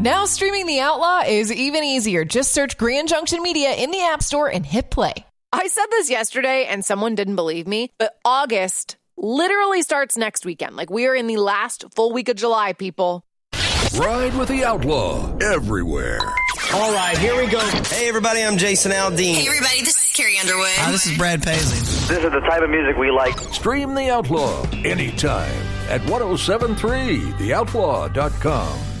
Now streaming The Outlaw is even easier. Just search Grand Junction Media in the App Store and hit play. I said this yesterday and someone didn't believe me, but August literally starts next weekend. Like, we are in the last full week of July, people. Ride with The Outlaw everywhere. All right, here we go. Hey, everybody, I'm Jason Aldean. Hey, everybody, this is Carrie Underwood. Hi, this is Brad Paisley. This is the type of music we like. Stream The Outlaw anytime at 1073theoutlaw.com.